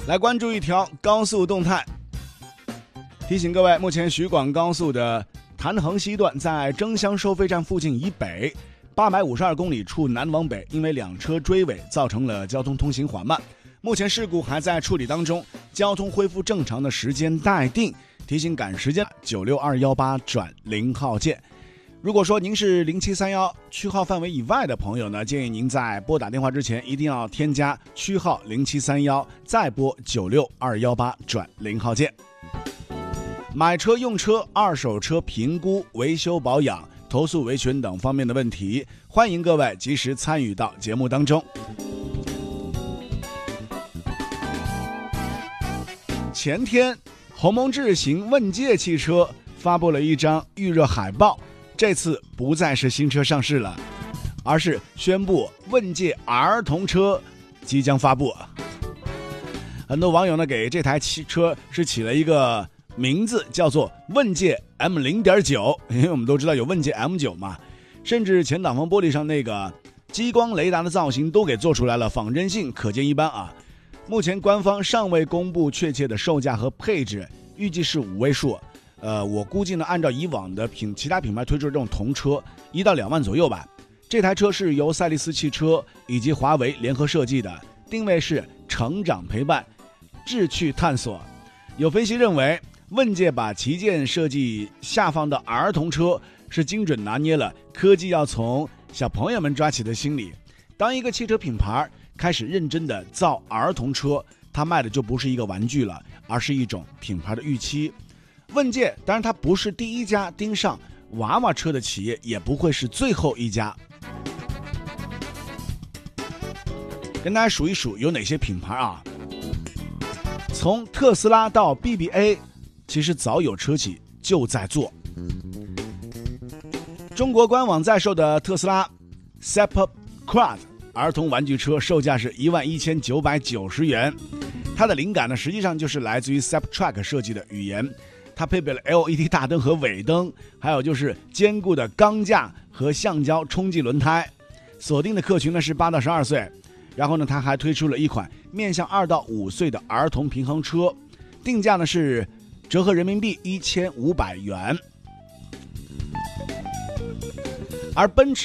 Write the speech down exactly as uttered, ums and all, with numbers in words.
来关注一条高速动态，提醒各位，目前徐广高速的潭衡西段在争乡收费站附近以北八百五十二公里处南往北，因为两车追尾造成了交通通行缓慢，目前事故还在处理当中，交通恢复正常的时间待定，提醒赶时间九六二一八转零号键。如果说您是零七三一区号范围以外的朋友呢，建议您在拨打电话之前一定要添加区号零七三一，再拨九六二一八转零号键。买车用车、二手车评估、维修保养、投诉维权等方面的问题，欢迎各位及时参与到节目当中。前天，鸿蒙智行问界汽车发布了一张预热海报，这次不再是新车上市了，而是宣布问界儿童车即将发布。很多网友呢给这台汽车是起了一个名字，叫做问界 M 零点九， 因为我们都知道有问界 M 九 嘛，甚至前挡风玻璃上那个激光雷达的造型都给做出来了，仿真性可见一斑啊。目前官方尚未公布确切的售价和配置，预计是五位数。呃，我估计呢，按照以往的品其他品牌推出的这种童车，一到两万左右吧。这台车是由赛力斯汽车以及华为联合设计的，定位是成长陪伴、志趣探索。有分析认为，问界把旗舰设计下放到儿童车，是精准拿捏了科技要从小朋友们抓起的心理。当一个汽车品牌开始认真的造儿童车，它卖的就不是一个玩具了，而是一种品牌的预期。问界当然它不是第一家盯上娃娃车的企业，也不会是最后一家。跟大家数一数有哪些品牌啊？从特斯拉到 B B A， 其实早有车企就在做。中国官网在售的特斯拉 Cyberquad 儿童玩具车售价是一万一千九百九十元，它的灵感呢实际上就是来自于 Cybertruck 设计的语言。它配备了 L E D 大灯和尾灯，还有就是坚固的钢架和橡胶冲击轮胎。锁定的客群呢是八到十二岁。然后呢，它还推出了一款面向二到五岁的儿童平衡车，定价呢是折合人民币一千五百元。而奔驰